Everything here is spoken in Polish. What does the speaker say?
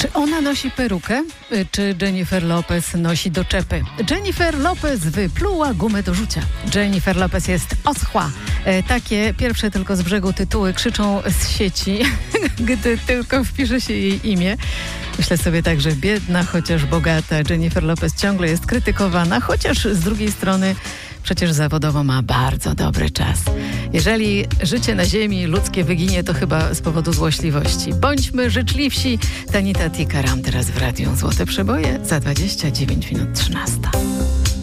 Czy ona nosi perukę, czy Jennifer Lopez nosi doczepy? Jennifer Lopez wypluła gumę do rzucia. Jennifer Lopez jest oschła. Takie pierwsze tylko z brzegu tytuły krzyczą z sieci, gdy tylko wpisze się jej imię. Myślę sobie tak, że biedna, chociaż bogata Jennifer Lopez ciągle jest krytykowana, chociaż z drugiej strony przecież zawodowo ma bardzo dobry czas. Jeżeli życie na ziemi ludzkie wyginie, to chyba z powodu złośliwości. Bądźmy życzliwsi. Tanita Tikaram teraz w radiu Złote Przeboje za 29 minut 13.